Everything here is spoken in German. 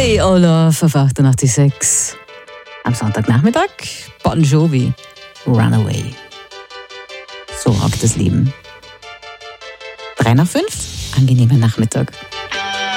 Hey Olaf auf 88.6. Am Sonntagnachmittag Bon Jovi, Runaway. So rockt das Leben. 3 nach 5, angenehmer Nachmittag.